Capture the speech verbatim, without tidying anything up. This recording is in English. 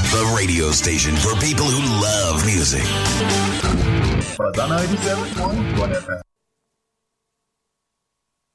the radio station for people who love music. Was I ninety-seven point one F M?